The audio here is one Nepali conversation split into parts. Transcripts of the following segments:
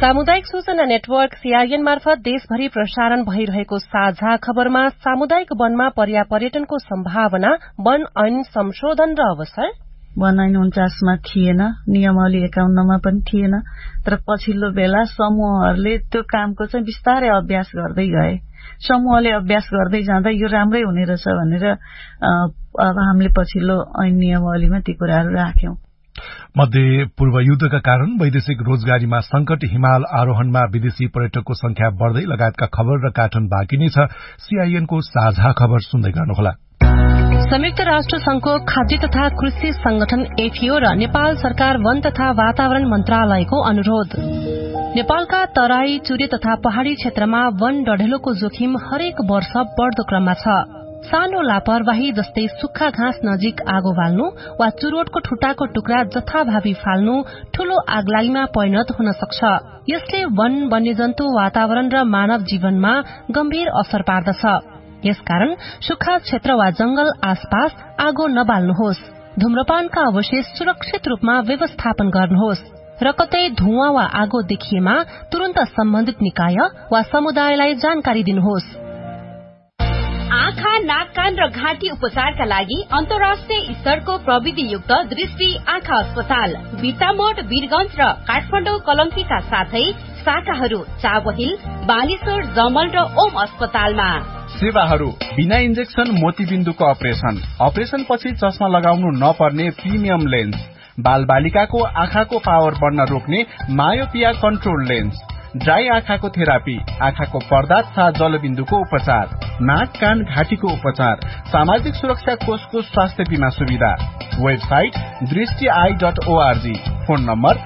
सामुदायिक सूचना नेटवर्क सीआईएन मार्फत देशभरि प्रसारण भइरहेको साझा खबरमा सामुदायिक वनमा पर्यापर्यटनको सम्भावना, वन ऐन संशोधन र अवसर। वन ऐन 49 मा थिएन, नियमावली 51 मा पनि थिएन, तर पछिल्लो बेला समूहहरूले त्यो कामको चाहिँ बिस्तारै अभ्यास गर्दै गए। समूहले अभ्यास गर्दै जाँदा यो राम्रै हुने रहेछ भनेर अब हामीले पछिल्लो ऐन नियमावलीमा ती कुराहरू राख्यौं। मध्य पूर्व युद्धका कारण वैदेशिक रोजगारीमा संकट, हिमाल आरोहणमा विदेशी पर्यटकको संख्या बढ़दै लगायतका खबर र कार्टुन बाँकी नै छ। सीआईएनको साझा खबर सुन्दै गर्नुहोला। संयुक्त राष्ट्र संघको खाद्य तथा कृषि संगठन एफएओ र नेपाल सरकार वन तथा वातावरण मन्त्रालयको अनुरोध। नेपालका तराई, चुरे तथा पहाड़ी क्षेत्रमा वन डढेलोको जोखिम हरेक वर्ष बढ़दो क्रममा छ। सानो लापरवाही जस्तै सुक्खा घाँस नजिक आगो बाल्नु वा चुरोटको ठुटाको टुक्रा जथाभावी फाल्नु ठूलो आगलागीमा परिणत हुन सक्छ। यसले वन, वन्यजन्तु, वातावरण र मानव जीवनमा गम्भीर असर पार्दछ। यसकारण सुक्खा क्षेत्र वा जंगल आसपास आगो नबाल्नुहोस्। धूम्रपानका अवशेष सुरक्षित रूपमा व्यवस्थापन गर्नुहोस् र कतै धुवाँ वा आगो देखिएमा तुरन्त सम्बन्धित निकाय वा समुदायलाई जानकारी दिनुहोस्। आँखा, नाक, कान र घाँटी उपचारका लागि अन्तर्राष्ट्रिय स्तरको प्रविधियुक्त दृष्टि आँखा अस्पताल बिर्तामोड, वीरगंज र काठमाडौँ कलंकीका साथै शाखाहरू चाबहिल, बालेश्वर, जमल र ओम अस्पतालमा। सेवाहरू बिना इन्जेक्सन मोतीबिन्दुको अपरेशन पछि चस्मा लगाउनु नपर्ने प्रिमियम लेन्स, बाल बालिकाको आँखाको पावर बढ्न रोक्ने मायोपिया कन्ट्रोल लेन्स, ड्राई आँखाको थेरापी, आँखाको पर्दा तथा जलबिन्दुको उपचार, नाक, कान, घाँटीको उपचार, सामाजिक सुरक्षा कोषको स्वास्थ्य बीमा सुविधा। Website दृष्टि.org, phone number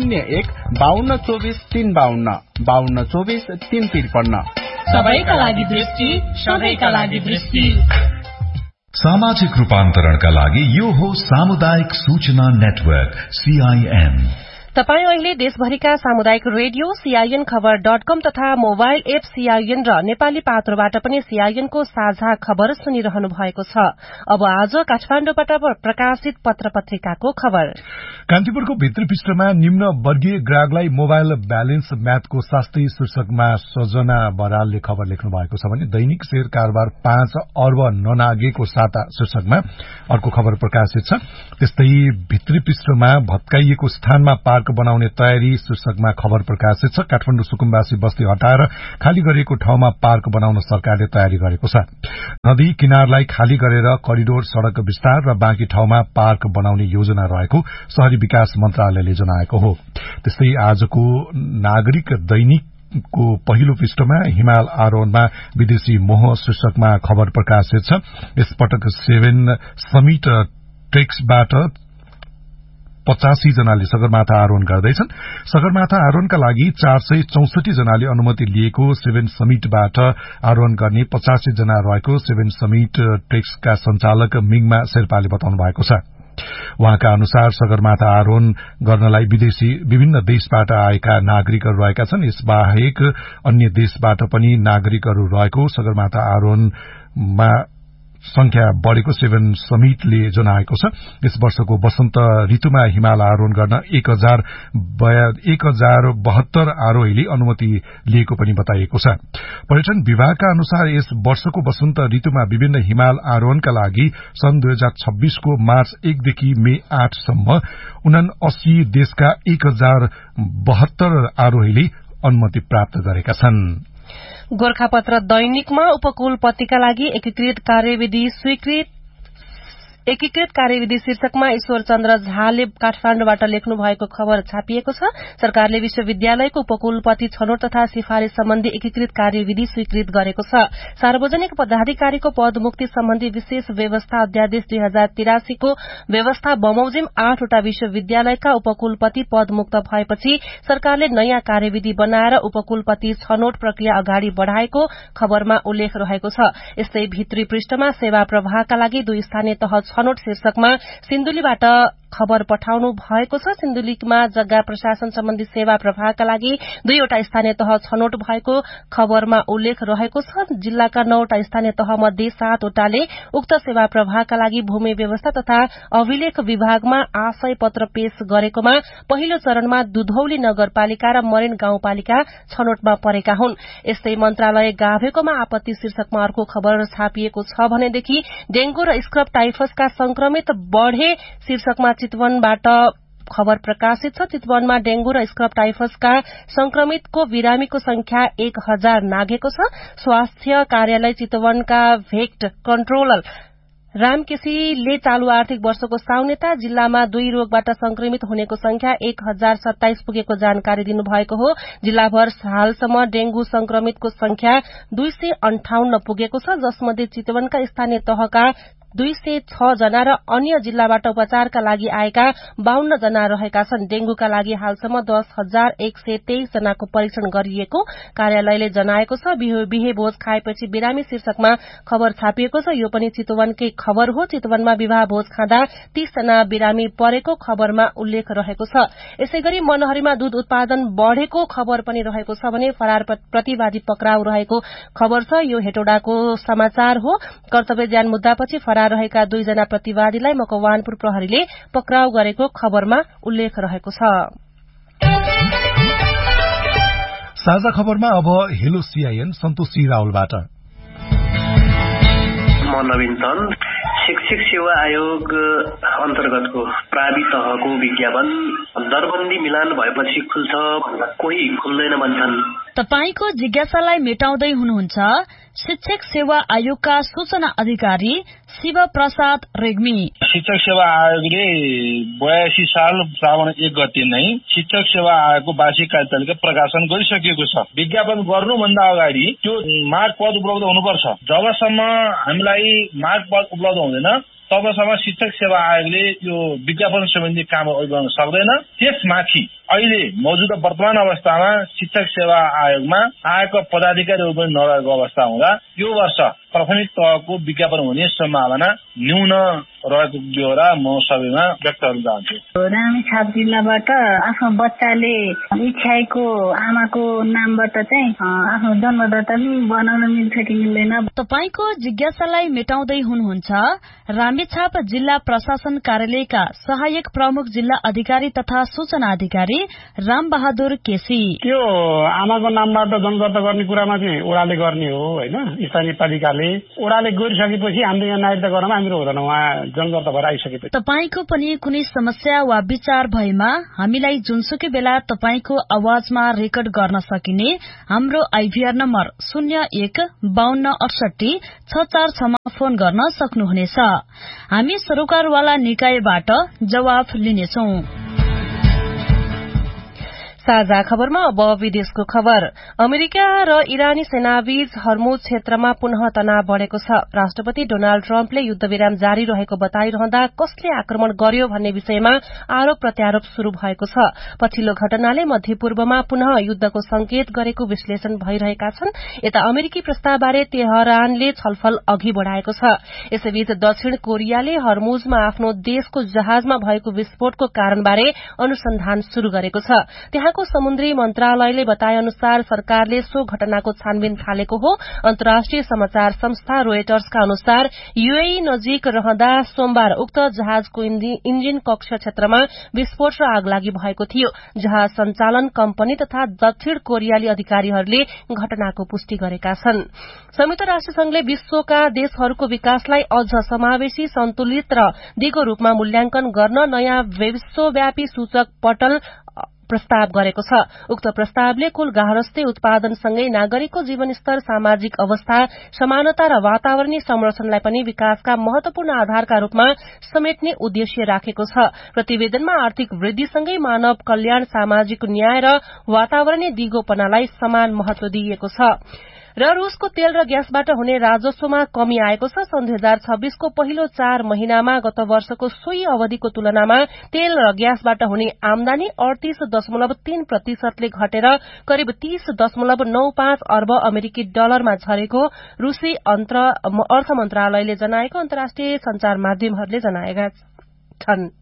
01-5224-352, 5224-353। सबैका लागि दृष्टि, सबैका लागि दृष्टि। सामाजिक रूपान्तरणका लागि यो हो सामुदायिक सूचना नेटवर्क सीआईएन। तपाई अहिले देशभरिका सामुदायिक रेडियो सीआईएन खबर.com तथा मोबाइल एप सीआईएन र नेपाली पात्रोबाट पनि सीआईएनको साझा खबर सुनिरहनु भएको छ। अब आज काठमाडौँबाट प्रकाशित पत्र पत्रिकाको खबर। कान्तिपुरको भित्री पृष्ठमा निम्न वर्गीय ग्राहकलाई मोबाइल ब्यालेन्स म्याथको शास्त्री शीर्षकमा सजना बरालले खबर लेख्नु भएको छ भने दैनिक शेयर कारोबार 5 अर्ब ननागेको साता शीर्षकमा अर्को खबर प्रकाशित छ। त्यस्तै भित्री पृष्ठमा भत्काइएको स्थानमा पार्क बनाउने तयारी शीर्षकमा खबर प्रकाशित छ। काठमाडौँ सुकुम्बासी बस्ती हटाएर खाली गरिएको ठाउँमा पार्क बनाउन सरकारले तयारी गरेको छ। नदी किनारलाई खाली गरेर करिडोर सड़क विस्तार र बाँकी ठाउँमा पार्क बनाउने योजना रहेको शहरी विकास मन्त्रालयले जनाएको हो। त्यस्तै आजको नागरिक दैनिकको पहिलो पृष्ठमा हिमाल आरोहणमा विदेशी मोह शीर्षकमा खबर प्रकाशित छ। यसपटक 7 समिट ट्रेक्सबाट 85 जनाले सगरमाथा आरोहण गर्दैछन्। सगरमाथा आरोहणका लागि 464 जनाले अनुमति लिएको 7 समिटबाट आरोहण गर्ने 85 जना रहेको 7 समिट ट्रेक्सका संचालक मिङमा शेर्पाले बताउनु भएको छ। उहाँका अनुसार सगरमाथा आरोहण गर्नलाई विभिन्न देशबाट आएका नागरिकहरू रहेका छन्। यसबाहेक अन्य देशबाट पनि नागरिकहरू रहेको सगरमाथा आरोहणमा संख्या बढ़ेको 7 समिटले जनाएको छ। यस वर्षको वसन्त ऋतुमा हिमाल आरोहण गर्न 1072 आरोहीले अनुमति लिएको पनि बताइएको छ। पर्यटन विभागका अनुसार यस वर्षको वसन्त ऋतुमा विभिन्न हिमाल आरोहणका लागि सन् 2026 को मार्च 1 देखि मे 8 सम्म 79 देशका 1072 आरोहीले अनुमति प्राप्त गरेका छन्। गोरखापत्र दैनिकमा उपकुलपतिका लागि एकीकृत कार्यविधि शीर्षकमा ईश्वर चन्द्र झाले काठमाडौँबाट लेख्नु भएको खबर छापिएको छ। सरकारले विश्वविद्यालयको उपकुलपति छनौट तथा सिफारिश सम्बन्धी एकीकृत कार्यविधि स्वीकृत गरेको छ। सार्वजनिक पदाधिकारीको पदमुक्ति सम्बन्धी विशेष व्यवस्था अध्यादेश 2083 को व्यवस्था बमोजिम 8 वटा विश्वविद्यालयका उपकुलपति पदमुक्त भएपछि सरकारले नयाँ कार्यविधि बनाएर उपकुलपति छनौट प्रक्रिया अगाडि बढ़ाएको खबरमा उल्लेख रहेको छ। यस्तै भित्री पृष्ठमा सेवा प्रवाहका लागि 2 स्थानीय तह छनौट शीर्षकमा सिन्धुलीबाट खबर पठाउनु भएको छ। सिन्धुलीमा जग्गा प्रशासन सम्बन्धी सेवा प्रभागका लागि 2वटा स्थानीय तह छनौट भएको खबरमा उल्लेख रहेको छ। जिल्लाका 9वटा स्थानीय तह मध्ये 7वटाले उक्त सेवा प्रभागका लागि भूमि व्यवस्था तथा अभिलेख विभागमा आशय पत्र पेश गरेकोमा पहिलो चरणमा दुधौली नगरपालिका र मरेन गाउँपालिका छनौटमा परेका हुन्। यस्तै मन्त्रालय गाभेकोमा आपत्ति शीर्षकमा अर्को खबर छापिएको छ भनेदेखि डेंगू र स्क्रब टाइफसका संक्रमित बढ़े शीर्षकमा चितवनबाट खबर प्रकाशित छ। चितवनमा डेंगू र स्क्रब टाइफसका संक्रमितको बिरामीको संख्या 1000 नाघेको छ। स्वास्थ्य कार्यालय चितवनका भेक्ट कन्ट्रोलर राम केसीले चालू आर्थिक वर्षको साउनेता जिल्लामा 2 रोगबाट संक्रमित हुनेको संख्या 1027 पुगेको जानकारी दिनुभएको हो। जिल्लाभर हालसम्म डेंगू संक्रमितको संख्या 258 पुगेको छ, जसमध्ये चितवनका स्थानीय तहका 206 जना र अन्य जिल्लाबाट उपचारका लागि आएका 52 जना रहेका छन्। डेंगूका लागि हालसम्म 10,123 जनाको परीक्षण गरिएको कार्यालयले जनाएको छ। बिहे भोज खाएपछि बिरामी शीर्षकमा खबर छापिएको छ। यो पनि चितवनकै खबर हो। चितवनमा विवाह भोज खाँदा 30 जना बिरामी परेको खबरमा उल्लेख रहेको छ। यसैगरी मनहरीमा दूध उत्पादन बढ़ेको खबर पनि रहेको छ भने फरार प्रतिवादी पक्राउ रहेको खबर छ। यो हेटौडाको समाचार हो। कर्तव्य ज्यान मुद्दापछि फरार रहेका 2 जना प्रतिवादीलाई मकवानपुर प्रहरीले पक्राउ गरेको खबरमा उल्लेख रहेको छ। साझा खबरमा अब हेलो सीआईएन सन्तोषी राउलबाट। म नवीन चन्द, शिक्षक सेवा आयोग अन्तर्गतको प्रावि तहको विज्ञापन दरबन्दी मिलान भएपछि खुल्छ भन्दा कोही खुल्दैन भन्छन्। तपाईको जिज्ञासालाई मेटाउँदै हुनुहुन्छ शिक्षक सेवा आयोगका सूचना अधिकारी शिव प्रसाद रेग्मी। शिक्षक सेवा आयोगले 82 साल श्रावण 1 गते नै शिक्षक सेवा आयोगको वार्षिक कार्यतालिका प्रकाशन गरिसकेको छ। विज्ञापन गर्नुभन्दा अगाडि त्यो माग पद उपलब्ध हुनुपर्छ। जबसम्म हामीलाई माग पद उपलब्ध हुँदैन तबसम्म शिक्षक सेवा आयोगले यो विज्ञापन सम्बन्धी काम गर्न सक्दैन। त्यसमाथि अहिले मौजूदा वर्तमान अवस्थामा शिक्षक सेवा आयोगमा आएको पदाधिकारीहरू पनि नरहेको अवस्था हुँदा यो वर्ष प्राथमिक तहको विज्ञापन हुने सम्भावना न्यून रहेको बेहोरा म सबैमा व्यक्त गर्न चाहन्छु। रामेछाप जिल्लाबाट आफ्नो बच्चाले इच्छाएको आमाको नामबाट चाहिँ आफ्नो जन्मदत्ता पनि बनाउन मिल्छ कि मिल्दैन। तपाईको जिज्ञासालाई मेटाउँदै हुनुहुन्छ रामेछाप जिल्ला प्रशासन कार्यालयका सहायक प्रमुख जिल्ला अधिकारी तथा सूचना अधिकारी राम बहादुर केसी। त्यो आमाको नामबाट जन्मदत्ता गर्ने कुरामा चाहिँ ओडाले गर्ने हो हैन। स्थानीय पालिकाले ओडाले गरिसकेपछि हामीले यहाँ नागरिकता गर्नमा हाम्रो हुँदैन, उहाँ जन्मदत्ता भएर आइसकेपछि। तपाईको पनि कुनै समस्या वा विचार भएमा हामीलाई जुनसुकै बेला तपाईको आवाजमा रेकर्ड गर्न सकिने हाम्रो आइभीआर नम्बर 0152686646 मा फोन गर्न सक्नुहुनेछ। हामी सरोकारवाला निकायबाट जवाफ लिनेछौं। साझा खबरमा अब विदेशको खबर। अमेरिका र इरानी सेनाबीच हर्मुज क्षेत्रमा पुनः तनाव बढ़ेको छ। राष्ट्रपति डोनाल्ड ट्रम्पले युद्धविराम जारी रहेको बताइरहँदा कसले आक्रमण गर्यो भन्ने विषयमा आरोप प्रत्यारोप शुरू भएको छ। पछिल्लो घटनाले मध्यपूर्वमा पुनः युद्धको संकेत गरेको विश्लेषण भइरहेका छन्। यता अमेरिकी प्रस्तावबारे तेहरानले छलफल अघि बढ़ाएको छ। यसैबीच दक्षिण कोरियाले हर्मुजमा आफ्नो देशको जहाजमा भएको विस्फोटको कारणबारे अनुसन्धान शुरू गरेको छ। त्यहाँको समुद्री मन्त्रालयले बताए अनुसार सरकारले सो घटनाको छानबिन थालेको हो। अन्तर्राष्ट्रिय समाचार संस्था रोयटर्सका अनुसार यूएई नजिक रहँदा सोमबार उक्त जहाजको इन्जिन कक्ष क्षेत्रमा विस्फोट र आगलागी भएको थियो। जहाज सञ्चालन कम्पनी तथा दक्षिण कोरियाली अधिकारीहरूले घटनाको पुष्टि गरेका छन्। संयुक्त राष्ट्र संघले विश्वका देशहरूको विकासलाई अझ समावेशी, सन्तुलित र दिगो रूपमा मूल्याङ्कन गर्न नयाँ विश्वव्यापी सूचक पटल प्रस्ताव गरेको छ। उक्त प्रस्तावले कुल गार्हस्थ्य उत्पादनसँगै नागरिकको जीवनस्तर, सामाजिक अवस्था, समानता र वातावरणीय संरक्षणलाई पनि विकासका महत्वपूर्ण आधारका रूपमा समेट्ने उद्देश्य राखेको छ। प्रतिवेदनमा आर्थिक वृद्धिसँगै मानव कल्याण, सामाजिक न्याय र वातावरणीय दिगोपनालाई समान महत्व दिइएको छ। र रूसको तेल र ग्यासबाट हुने राजस्वमा कमी आएको छ। सन् 2026 को पहिलो 4 महिनामा गत वर्षको सोही अवधिको तुलनामा तेल र ग्यासबाट हुने आमदानी 38.3% घटेर करिब 30.95 अर्ब अमेरिकी डलरमा झरेको रूसी अर्थ मन्त्रालयले जनाएको अन्तर्राष्ट्रिय संचार माध्यमहरूले जनाएका छन्।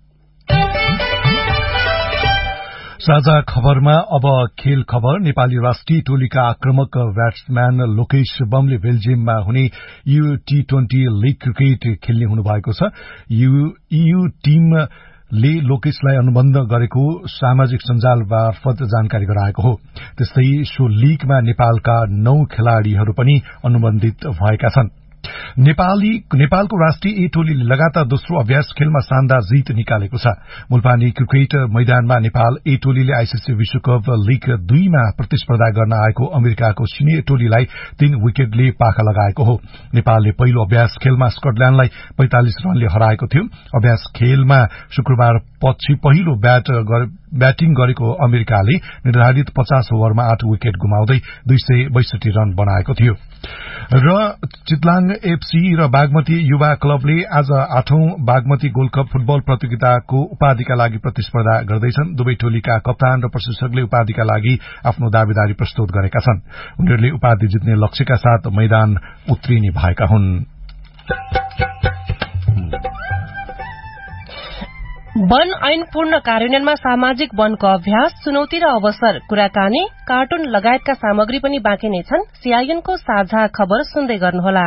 साझा खबरमा अब खेल खबर। नेपाली राष्ट्रिय टोलीका आक्रमक ब्याट्सम्यान लोकेश बमले बेल्जियममा हुने EU T20 लीग क्रिकेट खेल्ने हुनुभएको छ। EU टिमले लोकेशलाई अनुबन्ध गरेको सामाजिक सञ्जाल मार्फत जानकारी गराएको हो। त्यस्तै सो लीगमा नेपालका 9 खेलाड़ीहरू पनि अनुबन्धित भएका छन्। नेपालको राष्ट्रिय ए टोलीले लगातार दोस्रो अभ्यास खेलमा शानदार जित निकालेको छ। मुलपानी क्रिकेट मैदानमा नेपाल ए टोलीले आईसीसी विश्वकप लीग 2 मा प्रतिस्पर्धा गर्न आएको अमेरिकाको सिनियर टोलीलाई 3 विकेटले पाखा लगाएको हो। नेपालले पहिलो अभ्यास खेलमा स्कटल्याण्डलाई 45 रनले हराएको थियो। अभ्यास खेलमा शुक्रबार पछि पहिलो ब्याटिङ गरेको अमेरिकाले निर्धारित 50 ओभरमा 8 विकेट गुमाउँदै 262 रन बनाएको थियो। र चितलाङ एफसी र बागमती युवा क्लबले आज 8औं बागमती गोल्ड कप फुटबल प्रतियोगिताको उपाधिका लागि प्रतिस्पर्धा गर्दैछन्। दुवै टोलीका कप्तान र प्रशिक्षकले उपाधिका लागि आफ्नो दावेदारी प्रस्तुत गरेका छन्। उनीहरूले उपाधि जित्ने लक्ष्यका साथ मैदान उत्रिने भएका हुन्। वन ऐन पूर्ण कार्यान्वयनमा सामाजिक वनको अभ्यास, चुनौती र अवसर, कुराकानी, कार्टुन लगायतका सामग्री पनि बाँकी नै छन्। सीआईएनको साझा खबर सुन्दै गर्नुहोला।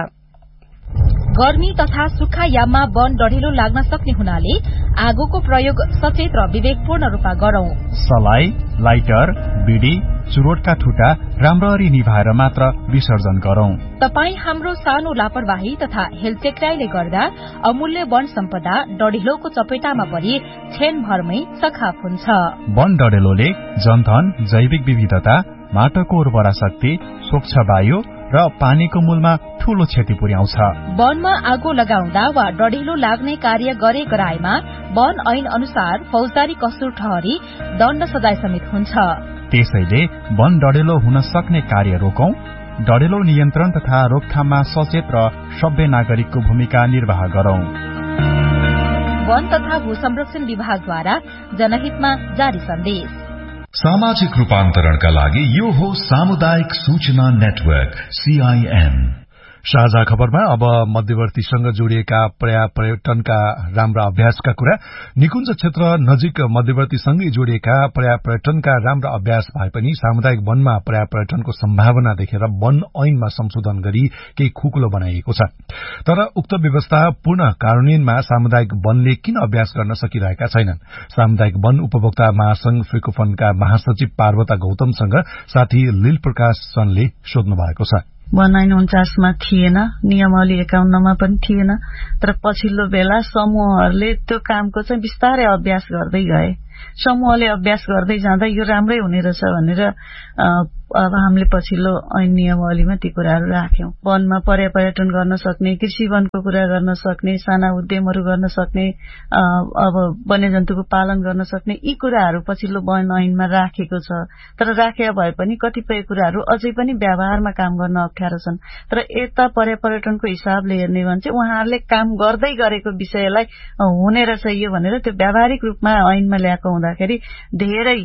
गर्मी तथा सुक्खा याममा वन डढिलो लाग्न सक्ने हुनाले आगोको प्रयोग सचेत र विवेकपूर्ण रूपमा गरौं। सलाई, लाइटर, बिडी, चुरोटका ठुटा राम्ररी निभाएर मात्र विसर्जन गरौं। तपाई हाम्रो सानो लापरवाही तथा हेलचेक्राईले गर्दा अमूल्य वन सम्पदा डढिलोको चपेटामा परि क्षणभरमै सखाप हुन्छ। वन डढेलोले जनधन, जैविक विविधता, माटोको उर्वरा शक्ति, स्वच्छ वायु र पानीको मूलमा ठूलो क्षति पुर्याउँछ। वनमा आगो लगाउँदा वा डढिलो लाग्ने कार्य गरे गराएमा वन ऐन अनुसार फौजदारी कसुर ठहरी दण्ड सजाय समेत हुन्छ। त्यसैले वन डढेलो हुन सक्ने कार्य रोकौं। डढेलो नियन्त्रण तथा रोकथाममा सचेत र सभ्य नागरिकको भूमिका निर्वाह गरौं। वन तथा भू संरक्षण विभागद्वारा जनहितमा जारी सन्देश। सामाजिक रूपान्तरणका लागि यो हो सामुदायिक सूचना नेटवर्क CIN। साझा खबरमा अब मध्यवर्तीसँग जोडिएका पर्यटनका राम्रा अभ्यासका कुरा। निकुञ्ज क्षेत्र नजिक मध्यवर्तीसँगै जोडिएका पर्यटनका राम्रा अभ्यास भए पनि सामुदायिक वनमा पर्यटनको सम्भावना देखेर वन ऐनमा संशोधन गरी केही खुकुलो बनाइएको छ। तर उक्त व्यवस्था पूर्ण कार्यान्वयनमा सामुदायिक वनले किन अभ्यास गर्न सकिरहेका छैनन्? सामुदायिक वन उपभोक्ता महासंघ फेकोफनका महासचिव पार्वता गौतमसँग साथी लील प्रकाश सनले सोध्नु भएको छ। वन ऐन 49 मा थिएन, नियमावली 51 मा पनि थिएन। तर पछिल्लो बेला समूहहरूले त्यो कामको चाहिँ बिस्तारै अभ्यास गर्दै गए। समूहले अभ्यास गर्दै जाँदा यो राम्रै हुने रहेछ भनेर अब हामीले पछिल्लो ऐन नियमावलीमा ती कुराहरू राख्यौं। वनमा पर्यटन गर्न सक्ने, कृषि वनको कुरा गर्न सक्ने, साना उद्यमहरू गर्न सक्ने, अब वन्यजन्तुको पालन गर्न सक्ने, यी कुराहरू पछिल्लो वन ऐनमा राखेको छ। तर राखे भए पनि कतिपय कुराहरू अझै पनि व्यवहारमा काम गर्न अप्ठ्यारो छन्। तर यता पर्यटनको हिसाबले हेर्ने भने चाहिँ उहाँहरूले काम गर्दै गरेको विषयलाई हुने रहेछ यो भनेर त्यो व्यावहारिक रूपमा ऐनमा ल्याएको हुँदाखेरि धेरै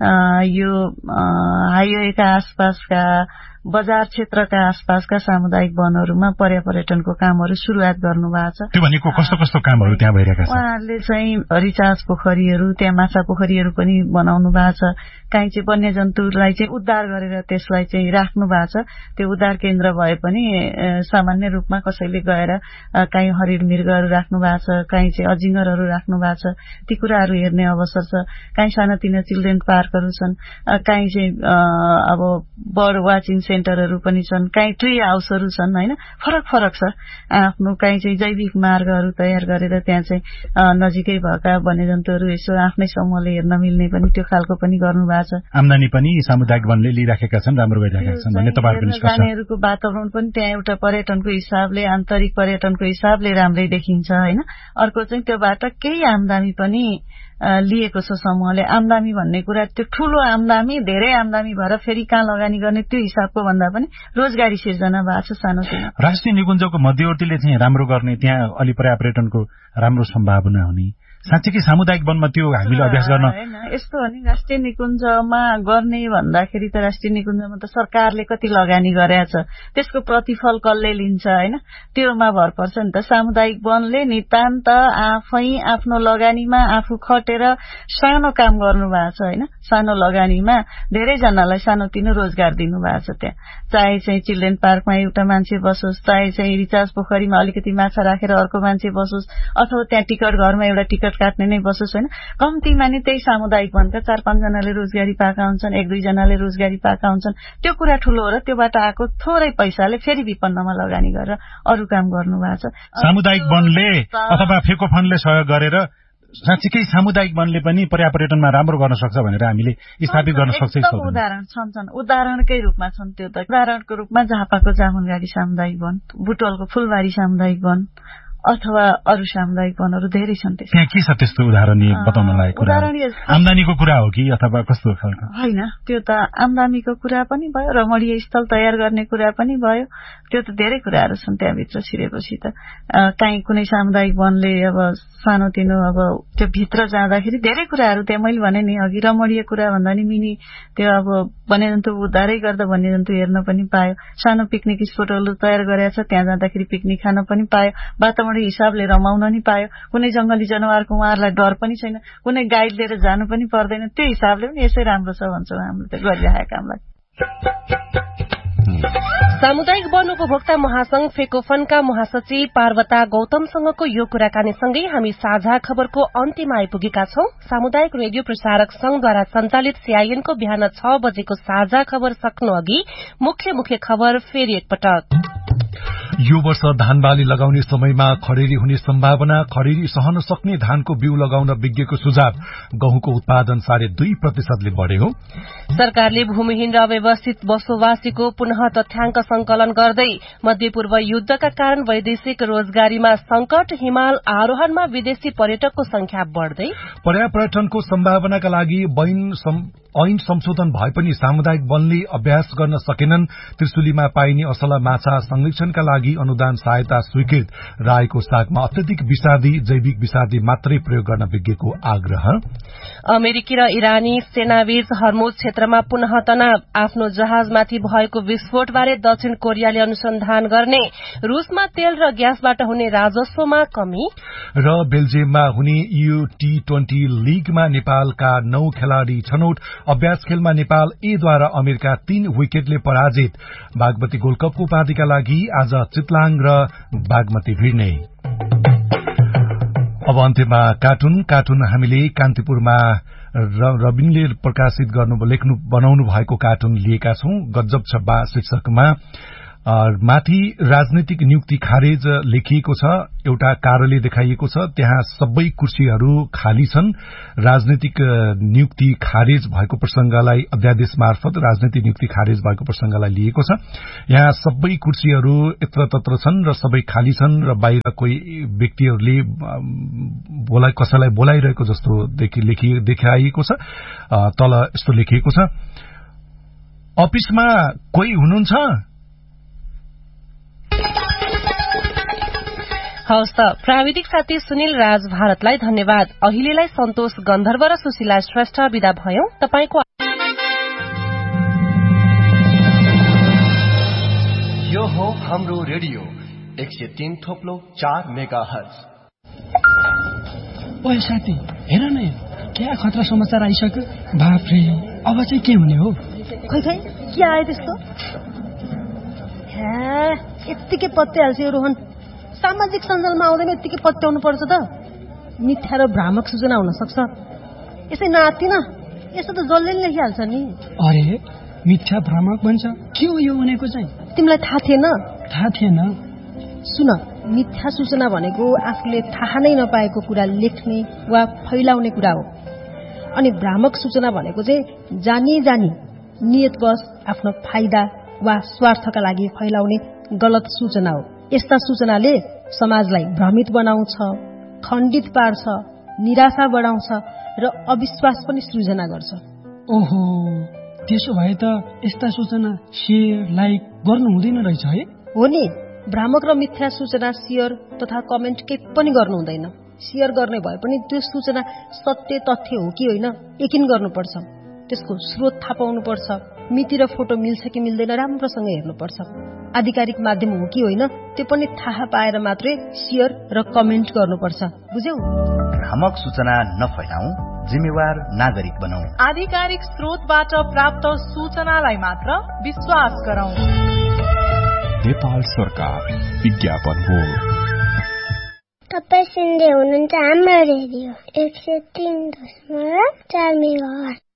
यो हाइवेका आसपासका बजार क्षेत्रका आसपासका सामुदायिक वनहरूमा पर्यटनको कामहरू शुरूआत गर्नु भएको छ। त्यो भनेको कस्तो कस्तो कामहरू त्यहाँ भइरहेका छन्? उहाँहरूले चाहिँ रिचार्ज पोखरीहरू, त्यहाँ माछा पोखरीहरू पनि बनाउनु भएको छ। कहीँ चाहिँ वन्यजन्तुलाई चाहिँ उद्धार गरेर त्यसलाई चाहिँ राख्नु भएको छ। त्यो उद्धार केन्द्र भए पनि सामान्य रूपमा कसैले गएर कहीँ हरिण मृगहरू राख्नु भएको छ, कहीँ चाहिँ अजिङ्गरहरू राख्नु भएको छ। ती कुराहरू हेर्ने अवसर छ। कहीँ सानातिना चिल्ड्रेन पार्कहरू छन्, कहीँ चाहिँ अब बर्ड वाचिङ सेन्टरहरू पनि छन्, कहीँ ट्री हाउसहरू छन्। हैन, फरक फरक छ। आफ्नो कहीँ चाहिँ जैविक मार्गहरू तयार गरेर त्यहाँ चाहिँ नजिकै भएका वन्यजन्तुहरू यसो आफ्नै समूहले हेर्न मिल्ने पनि त्यो खालको पनि गर्नु भएको छ। आम्दानी पनि सामुदायिक वनले लिइराखेका छन्, राम्रो भइरहेका छन् भन्ने तपाईहरुको निष्कर्ष। नानीहरूको वातावरण पनि त्यहाँ एउटा पर्यटनको हिसाबले, आन्तरिक पर्यटनको हिसाबले राम्रै देखिन्छ। हैन, अर्को चाहिँ त्योबाट केही आम्दानी पनि लिएको छ समूहले। आम्दानी भन्ने कुरा त्यो ठूलो आम्दानी, धेरै आम्दानी भएर फेरि कहाँ लगानी गर्ने त्यो हिसाबको भन्दा पनि रोजगारी सिर्जना भएको छ सानोतिनो। राष्ट्रिय निकुञ्जको मध्यवर्तीले चाहिँ राम्रो गर्ने, त्यहाँ अलि पर्यटनको राम्रो सम्भावना हुने, साँच्चीकै सामुदायिक वनमा त्यो हामीले अभ्यास गर्न यस्तो हो नि राष्ट्रिय निकुञ्जमा गर्ने भन्दाखेरि त राष्ट्रिय निकुञ्जमा त सरकारले कति लगानी गरेछ त्यसको प्रतिफल कसले लिन्छ हैन त्योमा भर पर्छ नि त सामुदायिक वनले नितान्त आफै आफ्नो लगानीमा आफू खटेर सानो काम गर्नु भएको छ हैन सानो लगानीमा धेरै जनालाई सानोतिनो रोजगार दिनु भएको छ त्यहाँ चाहे चाहिँ चिल्ड्रेन पार्कमा एउटा मान्छे बसोस् चाहे चाहिँ रिचार्ज पोखरीमा अलिकति माछा राखेर अर्को मान्छे बसोस् अथवा त्यहाँ टिकट घरमा एउटा टिकट काट्ने नै बसोस् हैन कम्तीमा नि त्यही सामुदायिक वनका 4-5 जनाले रोजगारी पाएका हुन्छन् 1-2 जनाले रोजगारी पाएका हुन्छन् त्यो कुरा ठूलो हो र त्योबाट आएको थोरै पैसाले फेरि विपन्नमा लगानी गरेर अरु काम गर्नु भएको छ सामुदायिक वनले अथवा फेको फन्डले सहयोग गरेर साँच्चीकै सामुदायिक वनले पनि पर्यावरणमा राम्रो गर्न सक्छ भनेर हामीले स्थापित गर्न सक्छौं उदाहरण छन् उदाहरणकै रूपमा छन् त्यो त उदाहरणको रूपमा झापाको जामुनगाडी सामुदायिक वन बुटवलको फुलबारी सामुदायिक वन अथवा अरु सामुदायिक वनहरु धेरै छन् त्यहाँ के छ त्यस्तो उदाहरणीय बताउन लागेको आम्दानीको कुरा हो कि अथवा कस्तो खालको हैन त्यो त आम्दानीको कुरा पनि भयो रमणीय स्थल तयार गर्ने कुरा पनि भयो त्यो त धेरै कुराहरु छन् त्यहाँ भित्र छिरेपछि त काहीँ कुनै सामुदायिक वनले अब सानोतिनो अब त्यो भित्र जाँदाखेरि धेरै कुराहरु त्यहाँ मैले भने नि अघि रमणीय कुरा भन्दा नि मिनी त्यो अब वन्यजन्तु उद्धारै गर्दा वन्यजन्तु हेर्न पनि पायो सानो पिकनिक स्पोटहरु तयार गरेछ त्यहाँ जाँदाखेरि पिकनिक खान पनि पायो वातावरण हिसाबले रमाउन नि पायो कुनै जंगली जनावरको उहाँहरुलाई डर पनि छैन कुनै गाइड लिएर जानु पनि पर्दैन त्यो हिसाबले पनि यसै राम्रो छ भन्छौं हामीले त गरिरहेका कामलाई सामुदायिक वन उपभोक्ता महासंघ फेकोफनका महासचिव पार्वता गौतमसँगको यो कुराकानीसँगै हामी साझा खबरको अन्त्यमा आइपुगेका छौं सामुदायिक रेडियो प्रसारक संघद्वारा सञ्चालित सीआईएनको बिहान 6 बजेको साझा खबर सक्नु अघि मुख्य खबर फेरि एकपटक यो वर्ष धान बाली लगाउने समयमा खडेरी हुने सम्भावना खडेरी सहन सक्ने धानको बिउ लगाउन विज्ञको सुझाव गहुँको उत्पादन 2.5% बढ्यो सरकारले भूमिहीन र अव्यवस्थित बसोबासीको पुनः तथ्याङ्क संकलन गर्दै मध्यपूर्व युद्धका कारण वैदेशिक रोजगारीमा संकट हिमाल आरोहणमा विदेशी पर्यटकको संख्या बढ्दै पर्यावरणको सम्भावनाका लागि ऐन संशोधन भए पनि सामुदायिक वनले अभ्यास गर्न सकेनन् त्रिशुलीमा पाइने असला माछा संरक्षणका लागि अनुदान सहायता स्वीकृत राईको सागमा अत्यधिक विषादी जैविक विषादी मात्रै प्रयोग गर्न विज्ञको आग्रह अमेरिकी र इरानी सेनाबीच हर्मुज क्षेत्रमा पुनः तनाव आफ्नो जहाजमाथि भएको विस्फोटबारे दक्षिण कोरियाले अनुसन्धान गर्ने रूसमा तेल र ग्यासबाट हुने राजस्वमा कमी र बेल्जियममा हुने U20 लीगमा नेपालका 9 खेलाड़ी छनौट अभ्यास खेलमा नेपाल एद्वारा अमेरिका 3 विकेटले पराजित बागमती गोल्डकपको उपाधिका लागि आज चितलाङ र बागमती भिड्ने अब अन्त्यमा कार्टुन हामीले कान्तिपुरमा रबिनले प्रकाशित बनाउनु भएको कार्टुन लिएका छौं गजब छ शीर्षकमा माथि राजनीतिक नियुक्ति खारेज लेखिएको छ एउटा कारले देखाइएको छ त्यहाँ सबै कुर्सीहरू खाली छन् राजनीतिक नियुक्ति खारेज भएको प्रसंगलाई अध्यादेश मार्फत राजनीतिक नियुक्ति खारेज भएको प्रसंगलाई लिएको छ यहाँ सबै कुर्सीहरू यत्रतत्र छन् र सबै खाली छन् र बाहिर कोही व्यक्तिहरूले कसैलाई बोलाइरहेको जस्तो देखाइएको छ तल यस्तो लेखिएको छ अफिसमा कोही हुनुहुन्छ हवस् त प्राविधिक साथी सुनिल राज भारतलाई धन्यवाद अहिलेलाई सन्तोष गन्धर्व र सुशीला श्रेष्ठ विदा भयौं तपाईको यो हो हाम्रो रेडियो 103.4 मेगाहर्ज ओए साथी हेर न क्या खतरा समाचार आइसक्यो बाफरे अब चाहिँ के हुने हो खै के आयो त्यस्तो यत्तिकै पत्ते हाल्छ यो रोहन सामाजिक सञ्जालमा आउँदैन यत्तिकै पत्याउनु पर्छ त मिथ्या र भ्रामक सूचना हुन सक्छ यसै नातिन यसो त जसले लेखिहाल्छ नि अरे मिथ्या भ्रामक भन्छ के हो यो भनेको चाहिँ तिमीलाई थाहा थिएन सुन मिथ्या सूचना भनेको आफूले थाहा नै नपाएको कुरा लेख्ने वा फैलाउने कुरा हो अनि भ्रामक सूचना भनेको चाहिँ जानी नियतवश आफ्नो फाइदा वा स्वार्थका लागि फैलाउने गलत सूचना हो यस्ता सूचनाले समाजलाई भ्रमित बनाउँछ खण्डित पार्छ निराशा बढाउँछ र अविश्वास पनि सृजना गर्छ ओहो त्यसो भए त यस्ता सूचना शेयर लाइक गर्नु हुँदैन रहेछ है हो नि भ्रामक र मिथ्या सूचना शेयर तथा कमेन्ट केही पनि गर्नु हुँदैन शेयर गर्ने भए पनि त्यो सूचना सत्य तथ्य हो कि होइन यकिन गर्नुपर्छ। त्यसको स्रोत थाहा पाउनुपर्छ। मिति र फोटो मिल्छ कि मिल्दैन राम्रोसँग हेर्नुपर्छ। आधिकारिक माध्यम हो कि होइन त्यो पनि थाहा पाएर मात्रै शेयर र कमेन्ट गर्नुपर्छ। बुझ्यौ? भ्रामक सूचना नफैलाऊ, जिम्मेवार नागरिक बनाऊ। आधिकारिक स्रोतबाट प्राप्त सूचनालाई मात्र विश्वास गरौं। नेपाल सरकार विज्ञापन हो। तपाईं सुन्दै हुनुहुन्छ हाम्रो रेडियो 103.4 मेगाहर्ज।